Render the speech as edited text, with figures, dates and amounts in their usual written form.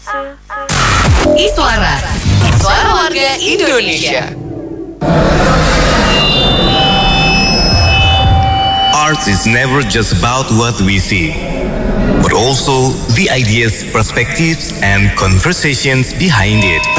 Iswara, suara warga Indonesia. Art is never just about what we see, but also the ideas, perspectives, and conversations behind it.